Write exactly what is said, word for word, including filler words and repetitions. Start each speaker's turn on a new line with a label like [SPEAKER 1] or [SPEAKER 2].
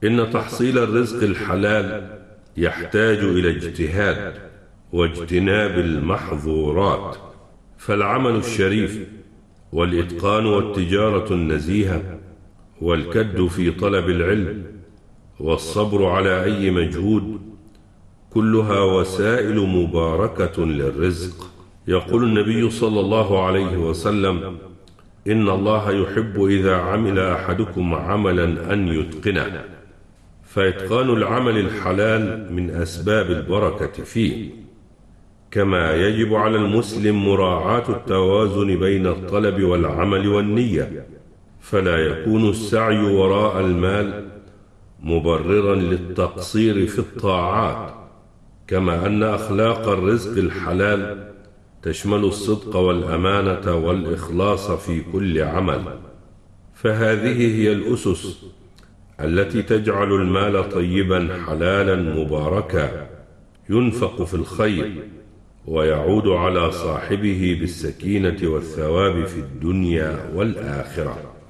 [SPEAKER 1] إن تحصيل الرزق الحلال يحتاج إلى اجتهاد واجتناب المحظورات، فالعمل الشريف والإتقان والتجارة النزيهة والكد في طلب العلم والصبر على أي مجهود كلها وسائل مباركة للرزق. يقول النبي صلى الله عليه وسلم: إن الله يحب إذا عمل أحدكم عملا أن يتقنه، فإتقان العمل الحلال من أسباب البركة فيه. كما يجب على المسلم مراعاة التوازن بين الطلب والعمل والنية، فلا يكون السعي وراء المال مبررا للتقصير في الطاعات. كما أن أخلاق الرزق الحلال تشمل الصدق والأمانة والإخلاص في كل عمل، فهذه هي الأسس التي تجعل المال طيبا حلالا مباركا ينفق في الخير ويعود على صاحبه بالسكينة والثواب في الدنيا والآخرة.